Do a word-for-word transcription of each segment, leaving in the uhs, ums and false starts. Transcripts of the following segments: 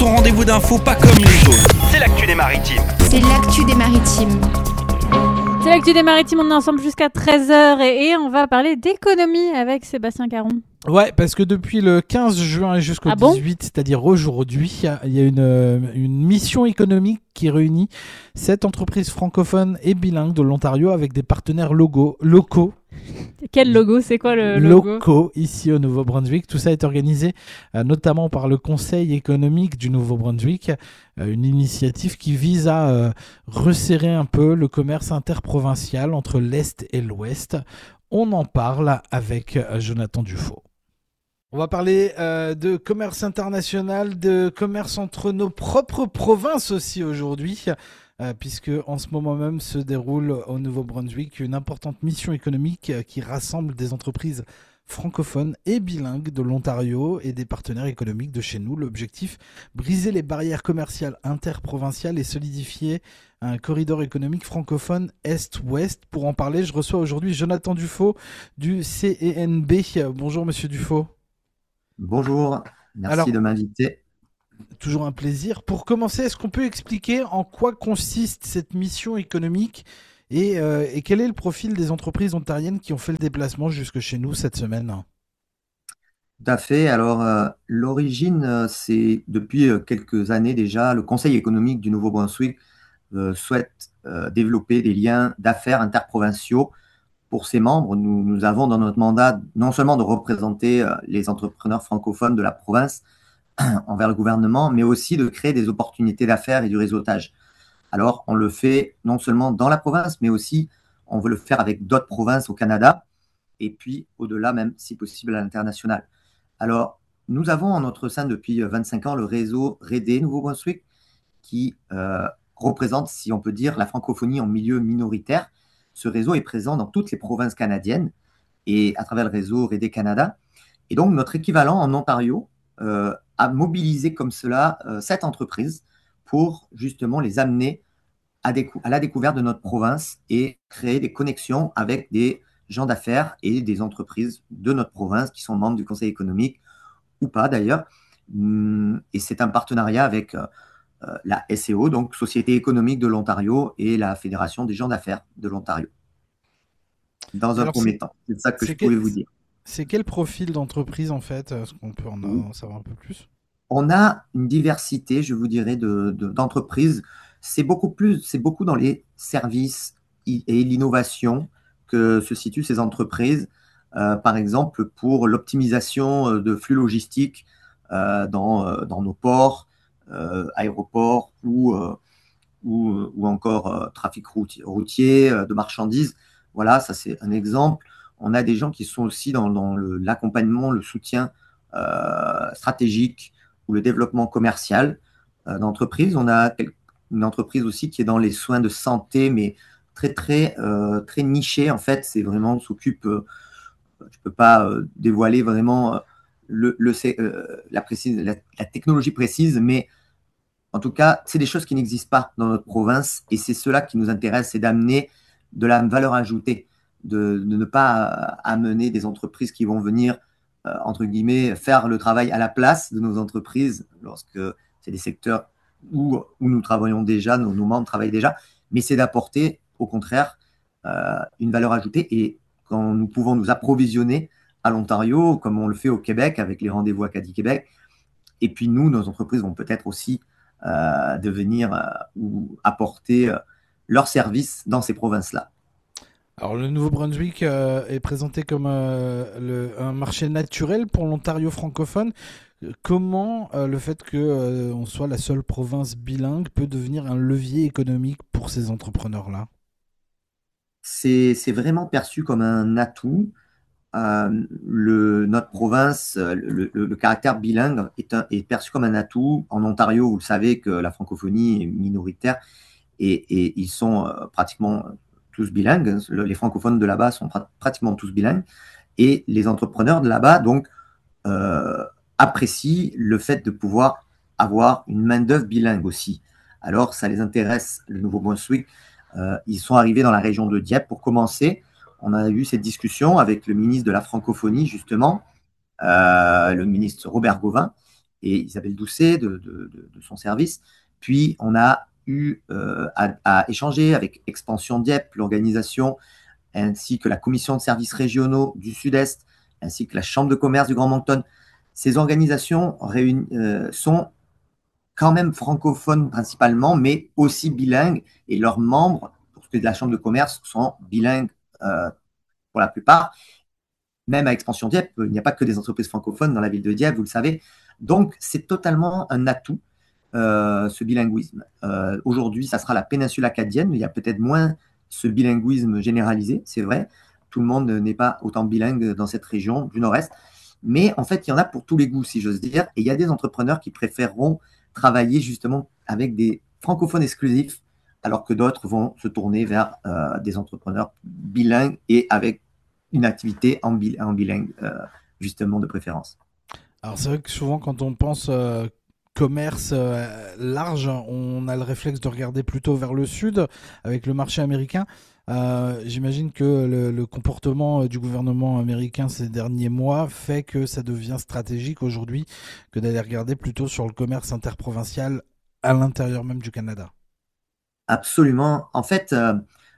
ton rendez-vous d'infos pas comme les autres. C'est l'actu des maritimes. C'est l'actu des maritimes. C'est l'actu des maritimes, on est ensemble jusqu'à treize heures et, et on va parler d'économie avec Sébastien Caron. Ouais, parce que depuis le quinze juin jusqu'au Ah bon dix-huit, c'est-à-dire aujourd'hui, il y a une, une mission économique qui réunit sept entreprises francophones et bilingues de l'Ontario avec des partenaires logos, locaux. Quel logo? C'est quoi le logo? Locaux, ici au Nouveau-Brunswick. Tout ça est organisé euh, notamment par le Conseil économique du Nouveau-Brunswick, euh, une initiative qui vise à euh, resserrer un peu le commerce interprovincial entre l'Est et l'Ouest. On en parle avec euh, Jonathan Dufaux. On va parler euh, de commerce international, de commerce entre nos propres provinces aussi aujourd'hui, euh, puisque en ce moment même se déroule au Nouveau-Brunswick une importante mission économique euh, qui rassemble des entreprises francophones et bilingues de l'Ontario et des partenaires économiques de chez nous. L'objectif, briser les barrières commerciales interprovinciales et solidifier un corridor économique francophone Est-Ouest. Pour en parler, je reçois aujourd'hui Jonathan Dufaux du C E N B. Bonjour Monsieur Dufaux. Bonjour, merci Alors, de m'inviter. Toujours un plaisir. Pour commencer, est-ce qu'on peut expliquer en quoi consiste cette mission économique et, euh, et quel est le profil des entreprises ontariennes qui ont fait le déplacement jusque chez nous cette semaine? Tout à fait. Alors, euh, l'origine, euh, c'est depuis euh, quelques années déjà, le Conseil économique du Nouveau-Brunswick euh, souhaite euh, développer des liens d'affaires interprovinciaux pour ses membres. Nous, nous avons dans notre mandat non seulement de représenter euh, les entrepreneurs francophones de la province envers le gouvernement, mais aussi de créer des opportunités d'affaires et du réseautage. Alors, on le fait non seulement dans la province, mais aussi on veut le faire avec d'autres provinces au Canada, et puis au-delà même, si possible, à l'international. Alors, nous avons en notre sein depuis vingt-cinq ans le réseau R E D Nouveau-Brunswick, qui euh, représente, si on peut dire, la francophonie en milieu minoritaire. Ce réseau est présent dans toutes les provinces canadiennes et à travers le réseau R E D Canada. Et donc, notre équivalent en Ontario euh, a mobilisé comme cela euh, sept entreprises pour justement les amener à, décou- à la découverte de notre province et créer des connexions avec des gens d'affaires et des entreprises de notre province qui sont membres du Conseil économique ou pas d'ailleurs. Et c'est un partenariat avec euh, la S E O, donc Société économique de l'Ontario, et la Fédération des gens d'affaires de l'Ontario. Dans un Alors, premier c'est, temps, c'est ça que je c'est pouvais quel, vous dire. c'est quel profil d'entreprise en fait? Est-ce qu'on peut en, en savoir un peu plus? On a une diversité, je vous dirais, de, de, d'entreprises. C'est beaucoup plus, c'est beaucoup dans les services et l'innovation que se situent ces entreprises. Euh, par exemple, pour l'optimisation de flux logistiques euh, dans, euh, dans nos ports, euh, aéroports ou, euh, ou, ou encore euh, trafic routier, routier euh, de marchandises. Voilà, ça c'est un exemple. On a des gens qui sont aussi dans, dans le, l'accompagnement, le soutien euh, stratégique ou le développement commercial euh, d'entreprise. On a une entreprise aussi qui est dans les soins de santé, mais très, très, euh, très nichée. En fait, c'est vraiment, on s'occupe, euh, je ne peux pas euh, dévoiler vraiment euh, le, le, euh, la, précise, la, la technologie précise, mais en tout cas, c'est des choses qui n'existent pas dans notre province et c'est cela qui nous intéresse, c'est d'amener de la valeur ajoutée, de, de ne pas euh, amener des entreprises qui vont venir Euh, entre guillemets, faire le travail à la place de nos entreprises lorsque c'est des secteurs où, où nous travaillons déjà, nos, nos membres travaillent déjà, mais c'est d'apporter au contraire euh, une valeur ajoutée. Et quand nous pouvons nous approvisionner à l'Ontario, comme on le fait au Québec avec les rendez-vous Acadie Québec, et puis nous, nos entreprises vont peut-être aussi euh, devenir euh, ou apporter euh, leurs services dans ces provinces-là. Alors le Nouveau-Brunswick euh, est présenté comme euh, le, un marché naturel pour l'Ontario francophone. Comment euh, le fait qu'on euh, soit la seule province bilingue peut devenir un levier économique pour ces entrepreneurs-là? C'est, c'est vraiment perçu comme un atout. Euh, le, notre province, le, le, le caractère bilingue est, un, est perçu comme un atout. En Ontario, vous le savez que la francophonie est minoritaire et, et ils sont euh, pratiquement tous bilingues. Les francophones de là-bas sont pr- pratiquement tous bilingues. Et les entrepreneurs de là-bas, donc, euh, apprécient le fait de pouvoir avoir une main-d'œuvre bilingue aussi. Alors, ça les intéresse, le Nouveau-Brunswick. Euh, ils sont arrivés dans la région de Dieppe pour commencer. On a eu cette discussion avec le ministre de la francophonie, justement, euh, le ministre Robert Gauvin. et Isabelle Doucet de, de, de, de son service. Puis, on a eu euh, à, à échanger avec Expansion Dieppe, l'organisation, ainsi que la commission de services régionaux du Sud-Est, ainsi que la Chambre de commerce du Grand Moncton. Ces organisations réuni- euh, sont quand même francophones principalement, mais aussi bilingues, et leurs membres, pour ce qui est de la Chambre de commerce, sont bilingues euh, pour la plupart. Même à Expansion Dieppe, il n'y a pas que des entreprises francophones dans la ville de Dieppe, vous le savez. Donc, c'est totalement un atout, euh, ce bilinguisme. Euh, aujourd'hui, ça sera la péninsule acadienne. Il y a peut-être moins ce bilinguisme généralisé, c'est vrai. Tout le monde n'est pas autant bilingue dans cette région du Nord-Est. Mais en fait, il y en a pour tous les goûts, si j'ose dire. Et il y a des entrepreneurs qui préféreront travailler justement avec des francophones exclusifs, alors que d'autres vont se tourner vers euh, des entrepreneurs bilingues et avec une activité en, bil- en bilingue, euh, justement, de préférence. Alors c'est vrai que souvent quand on pense euh, commerce euh, large, on a le réflexe de regarder plutôt vers le sud avec le marché américain. Euh, j'imagine que le, le comportement du gouvernement américain ces derniers mois fait que ça devient stratégique aujourd'hui que d'aller regarder plutôt sur le commerce interprovincial à l'intérieur même du Canada. Absolument. En fait, euh,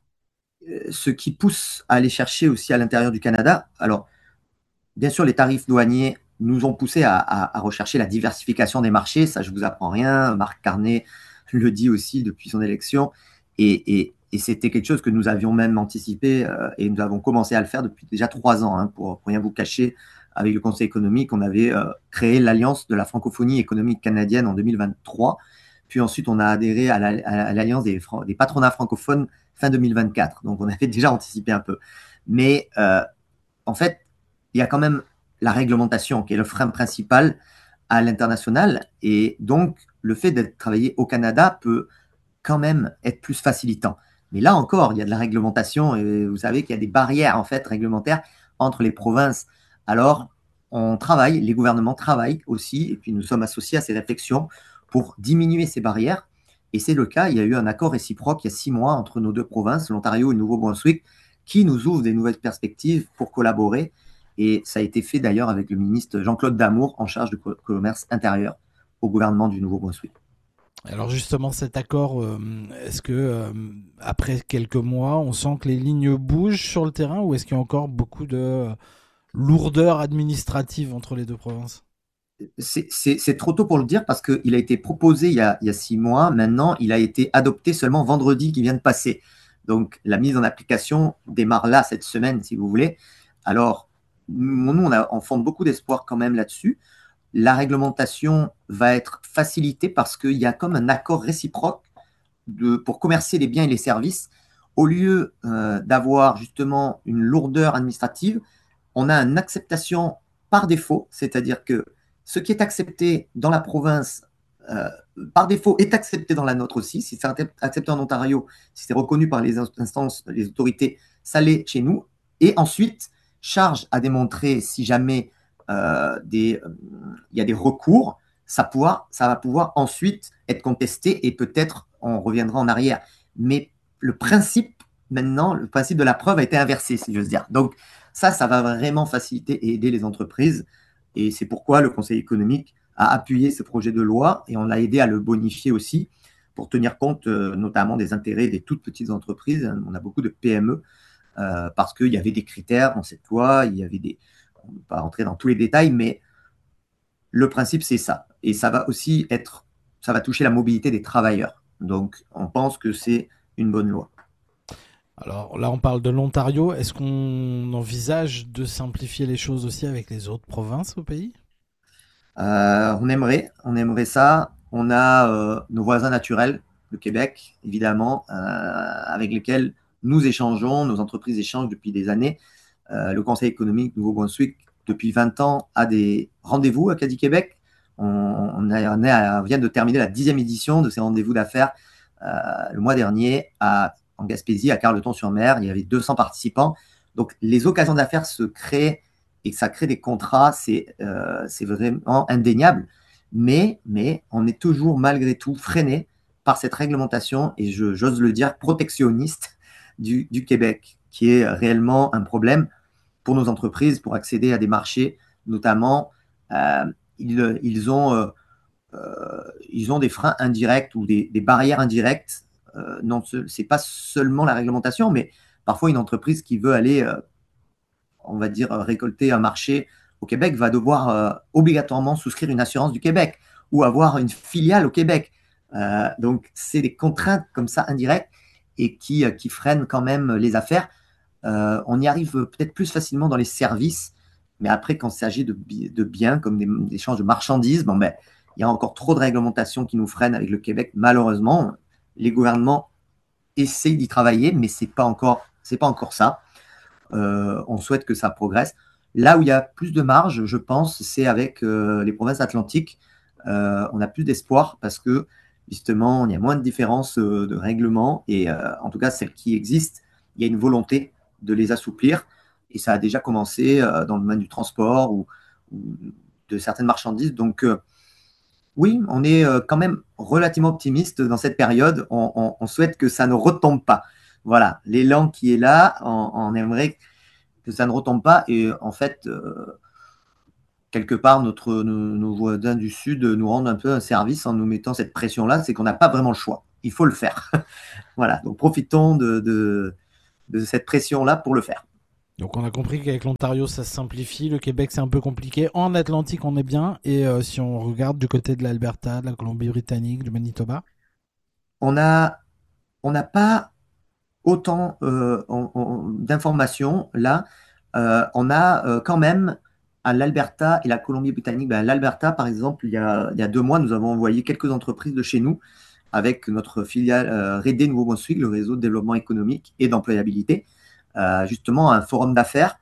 ce qui pousse à aller chercher aussi à l'intérieur du Canada, alors, bien sûr, les tarifs douaniers nous ont poussé à, à, à rechercher la diversification des marchés. Ça, je ne vous apprends rien. Marc Carnet le dit aussi depuis son élection. Et, et, et c'était quelque chose que nous avions même anticipé euh, et nous avons commencé à le faire depuis déjà trois ans. Hein, pour, pour rien vous cacher, avec le Conseil économique, on avait euh, créé l'Alliance de la francophonie économique canadienne en deux mille vingt-trois. Puis ensuite, on a adhéré à l'Alliance des, des patronats francophones fin deux mille vingt-quatre. Donc, on avait déjà anticipé un peu. Mais euh, en fait, il y a quand même la réglementation qui est le frein principal à l'international. Et donc, le fait d'être travaillé au Canada peut quand même être plus facilitant. Mais là encore, il y a de la réglementation et vous savez qu'il y a des barrières en fait réglementaires entre les provinces. Alors, on travaille, les gouvernements travaillent aussi, et puis nous sommes associés à ces réflexions pour diminuer ces barrières. Et c'est le cas, il y a eu un accord réciproque il y a six mois entre nos deux provinces, l'Ontario et le Nouveau-Brunswick, qui nous ouvre des nouvelles perspectives pour collaborer. Et ça a été fait d'ailleurs avec le ministre Jean-Claude Damour en charge du commerce intérieur au gouvernement du Nouveau-Brunswick. Alors justement, cet accord, euh, est-ce que euh, après quelques mois, on sent que les lignes bougent sur le terrain ou est-ce qu'il y a encore beaucoup de euh, lourdeur administrative entre les deux provinces ? C'est, c'est, c'est trop tôt pour le dire parce qu'il a été proposé il y a, il y a six mois. Maintenant, il a été adopté seulement vendredi qui vient de passer. Donc, la mise en application démarre là, cette semaine, si vous voulez. Alors, nous, on, a, on fonde beaucoup d'espoir quand même là-dessus. La réglementation va être facilitée parce qu'il y a comme un accord réciproque de, pour commercer les biens et les services. Au lieu euh, d'avoir justement une lourdeur administrative, on a une acceptation par défaut, c'est-à-dire que ce qui est accepté dans la province, euh, par défaut, est accepté dans la nôtre aussi. Si c'est accepté en Ontario, si c'est reconnu par les instances, les autorités, ça l'est chez nous. Et ensuite, charge à démontrer si jamais euh, des, euh, il y a des recours, ça, pouvoir, ça va pouvoir ensuite être contesté et peut-être on reviendra en arrière. Mais le principe, maintenant, le principe de la preuve a été inversé, si j'ose dire. Donc, ça, ça va vraiment faciliter et aider les entreprises. Et c'est pourquoi le Conseil économique a appuyé ce projet de loi et on l'a aidé à le bonifier aussi pour tenir compte euh, notamment des intérêts des toutes petites entreprises. On a beaucoup de P M E euh, parce qu'il y avait des critères dans cette loi, il y avait des... On ne va pas rentrer dans tous les détails, mais le principe, c'est ça. Et ça va aussi être... Ça va toucher la mobilité des travailleurs. Donc, on pense que c'est une bonne loi. Alors là, on parle de l'Ontario. Est-ce qu'on envisage de simplifier les choses aussi avec les autres provinces au pays ? euh, On aimerait, on aimerait ça. On a euh, nos voisins naturels, le Québec, évidemment, euh, avec lesquels nous échangeons, nos entreprises échangent depuis des années. Euh, le Conseil économique Nouveau-Brunswick, depuis vingt ans, a des rendez-vous à Acadie-Québec. On, on, a, on, a, on vient de terminer la dixième édition de ces rendez-vous d'affaires euh, le mois dernier à en Gaspésie, à Carleton-sur-Mer. Il y avait deux cents participants. Donc, les occasions d'affaires se créent et ça crée des contrats. C'est, euh, c'est vraiment indéniable. Mais, mais on est toujours, malgré tout, freiné par cette réglementation, et je, j'ose le dire, protectionniste du, du Québec, qui est réellement un problème pour nos entreprises pour accéder à des marchés. Notamment, euh, ils, ils ont... Euh, euh, ils ont des freins indirects ou des, des barrières indirectes. Euh, non, ce n'est pas seulement la réglementation, mais parfois une entreprise qui veut aller, euh, on va dire, récolter un marché au Québec va devoir euh, obligatoirement souscrire une assurance du Québec ou avoir une filiale au Québec. Euh, donc, c'est des contraintes comme ça indirectes et qui, euh, qui freinent quand même les affaires. Euh, on y arrive peut-être plus facilement dans les services, mais après, quand il s'agit de, de biens comme des, des échanges de marchandises, bon, ben, il y a encore trop de réglementations qui nous freinent avec le Québec, malheureusement. Les gouvernements essayent d'y travailler, mais ce n'est pas encore, c'est pas encore ça. Euh, on souhaite que ça progresse. Là où il y a plus de marge, je pense, c'est avec euh, les provinces atlantiques. Euh, on a plus d'espoir parce que, justement, il y a moins de différences euh, de règlements et, euh, en tout cas, celles qui existent, il y a une volonté de les assouplir. Et ça a déjà commencé euh, dans le domaine du transport ou, ou de certaines marchandises. Donc, euh, oui, on est euh, quand même relativement optimiste dans cette période. On, on, on souhaite que ça ne retombe pas. Voilà, l'élan qui est là, on, on aimerait que ça ne retombe pas. Et en fait, euh, quelque part, notre, nos, nos voisins du Sud nous rendent un peu un service en nous mettant cette pression-là. C'est qu'on n'a pas vraiment le choix. Il faut le faire. Voilà, donc profitons de, de, de cette pression-là pour le faire. Donc on a compris qu'avec l'Ontario ça se simplifie, le Québec c'est un peu compliqué, en Atlantique on est bien, et euh, si on regarde du côté de l'Alberta, de la Colombie-Britannique, du Manitoba, on a, on n'a pas autant euh, on, on, d'informations là. Euh, on a euh, quand même à l'Alberta et la Colombie-Britannique. Ben, l'Alberta par exemple, il y, a, il y a deux mois, nous avons envoyé quelques entreprises de chez nous avec notre filiale euh, R E D Nouveau-Brunswick, le réseau de développement économique et d'employabilité. Euh, justement un forum d'affaires.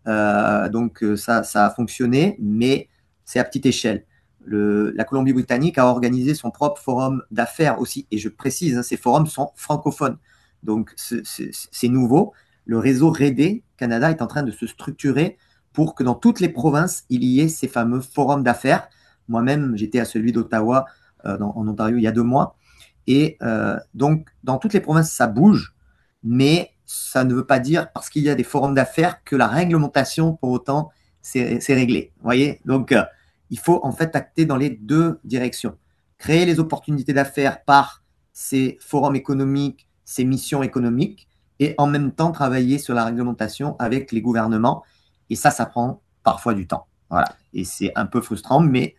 Euh, donc ça, ça a fonctionné, mais c'est à petite échelle. Le, la Colombie-Britannique a organisé son propre forum d'affaires aussi, et je précise, hein, ces forums sont francophones. Donc c'est, c'est, c'est nouveau. Le réseau R E D Canada est en train de se structurer pour que dans toutes les provinces, il y ait ces fameux forums d'affaires. Moi-même, j'étais à celui d'Ottawa euh, dans, en Ontario il y a deux mois. Et euh, donc, dans toutes les provinces, ça bouge, mais ça ne veut pas dire, parce qu'il y a des forums d'affaires, que la réglementation, pour autant, c'est, c'est réglé. Vous voyez ? Donc, euh, il faut en fait acter dans les deux directions. Créer les opportunités d'affaires par ces forums économiques, ces missions économiques, et en même temps travailler sur la réglementation avec les gouvernements. Et ça, ça prend parfois du temps. Voilà. Et c'est un peu frustrant, mais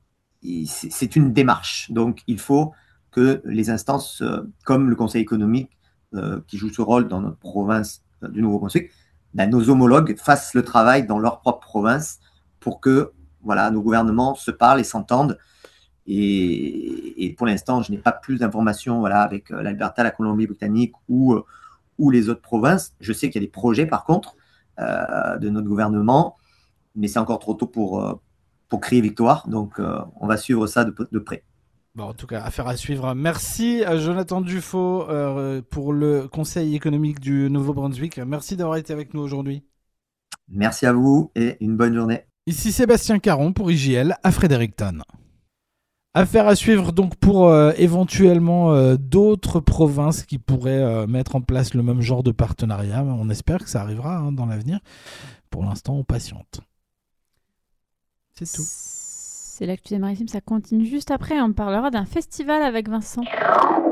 c'est, c'est une démarche. Donc, il faut que les instances, euh, comme le Conseil économique, Euh, qui jouent ce rôle dans notre province euh, du Nouveau-Brunswick, ben, nos homologues fassent le travail dans leur propre province pour que voilà, nos gouvernements se parlent et s'entendent. Et, et pour l'instant, je n'ai pas plus d'informations voilà, avec euh, l'Alberta, la Colombie-Britannique ou, euh, ou les autres provinces. Je sais qu'il y a des projets, par contre, euh, de notre gouvernement, mais c'est encore trop tôt pour, euh, pour crier victoire. Donc, euh, on va suivre ça de, de près. Bon, en tout cas, affaire à suivre. Merci à Jonathan Dufaux euh, pour le Conseil économique du Nouveau-Brunswick. Merci d'avoir été avec nous aujourd'hui. Merci à vous et une bonne journée. Ici Sébastien Caron pour I J L à Fredericton. Affaire à suivre donc pour euh, éventuellement euh, d'autres provinces qui pourraient euh, mettre en place le même genre de partenariat. On espère que ça arrivera hein, dans l'avenir. Pour l'instant, on patiente. C'est tout. C'est l'actu des maritimes, ça continue juste après. On parlera d'un festival avec Vincent.